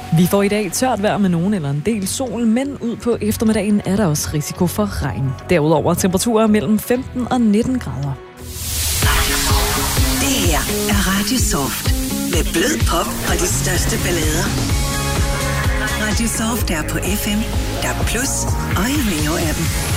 Vi får i dag tørt vejr med nogen eller en del sol, men ud på eftermiddagen er der også risiko for regn. Derudover temperaturer mellem 15 og 19 grader. Det her er Radio Soft med blød pop og de største ballader. Radio Soft er på FM, der plus og i Rio-appen.